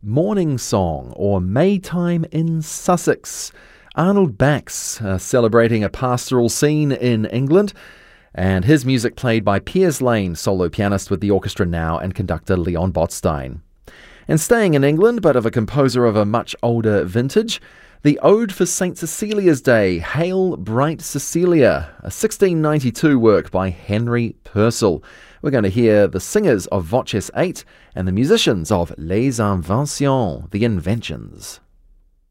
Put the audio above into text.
Morning Song or Maytime in Sussex. Arnold Bax celebrating a pastoral scene in England, and his music played by Piers Lane, solo pianist with the orchestra now, and conductor Leon Botstein. And staying in England, but of a composer of a much older vintage, the Ode for St. Cecilia's Day, Hail Bright Cecilia, a 1692 work by Henry Purcell. We're going to hear the singers of Voces 8 and the musicians of Les Inventions, the Inventions.